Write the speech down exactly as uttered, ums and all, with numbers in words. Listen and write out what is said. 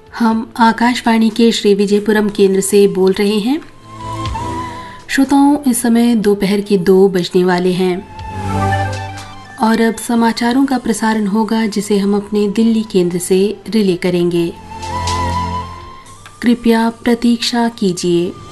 हम आकाशवाणी के श्री विजयपुरम केंद्र से बोल रहे हैं। श्रोताओं, इस समय दोपहर के दो बजने वाले हैं और अब समाचारों का प्रसारण होगा जिसे हम अपने दिल्ली केंद्र से रिले करेंगे। कृपया प्रतीक्षा कीजिए।